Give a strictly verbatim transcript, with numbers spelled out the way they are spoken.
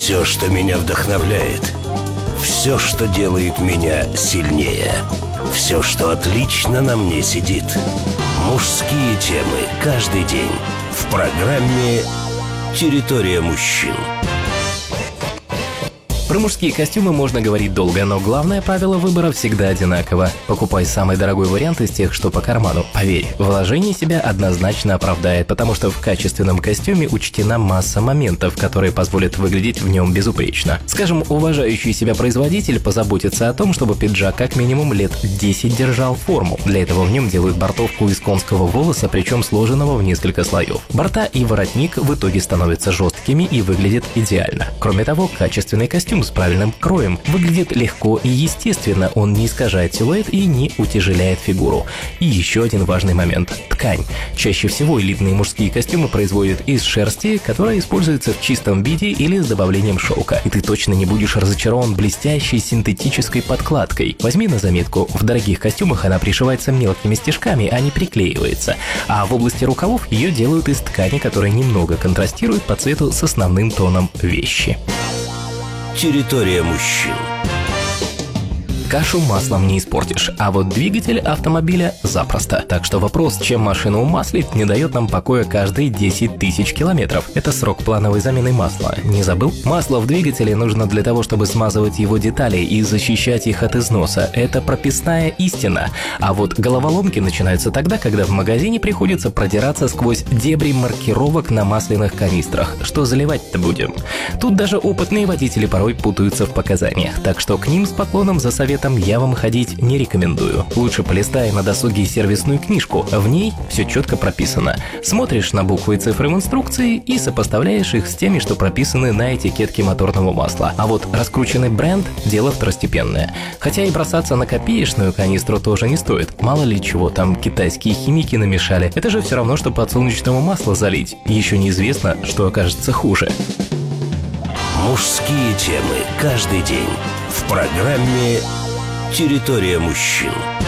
Все, что меня вдохновляет, все, что делает меня сильнее, все, что отлично на мне сидит. Мужские темы каждый день в программе «Территория мужчин». Про мужские костюмы можно говорить долго, но главное правило выбора всегда одинаково. Покупай самый дорогой вариант из тех, что по карману. Поверь, вложение себя однозначно оправдает, потому что в качественном костюме учтена масса моментов, которые позволят выглядеть в нем безупречно. Скажем, уважающий себя производитель позаботится о том, чтобы пиджак как минимум лет десять держал форму. Для этого в нем делают бортовку из конского волоса, причем сложенного в несколько слоев. Борта и воротник в итоге становятся жесткими и выглядят идеально. Кроме того, качественный костюм с правильным кроем выглядит легко и естественно, он не искажает силуэт и не утяжеляет фигуру. И еще один важный момент – ткань. Чаще всего элитные мужские костюмы производят из шерсти, которая используется в чистом виде или с добавлением шелка. И ты точно не будешь разочарован блестящей синтетической подкладкой. Возьми на заметку, в дорогих костюмах она пришивается мелкими стежками, а не приклеивается. А в области рукавов ее делают из ткани, которая немного контрастирует по цвету с основным тоном вещи. Территория мужчин. Кашу маслом не испортишь, а вот двигатель автомобиля запросто. Так что вопрос, чем машину умаслить, не дает нам покоя каждые десять тысяч километров. Это срок плановой замены масла. Не забыл? Масло в двигателе нужно для того, чтобы смазывать его детали и защищать их от износа. Это прописная истина. А вот головоломки начинаются тогда, когда в магазине приходится продираться сквозь дебри маркировок на масляных канистрах. Что заливать-то будем? Тут даже опытные водители порой путаются в показаниях. Так что к ним с поклоном за совет я вам ходить не рекомендую. Лучше полистай на досуге сервисную книжку. В ней все четко прописано. Смотришь на буквы и цифры в инструкции и сопоставляешь их с теми, что прописаны на этикетке моторного масла. А вот раскрученный бренд – дело второстепенное. Хотя и бросаться на копеечную канистру тоже не стоит. Мало ли чего там китайские химики намешали. Это же все равно, что подсолнечного масла залить. Еще неизвестно, что окажется хуже. Мужские темы каждый день в программе «Территория мужчин».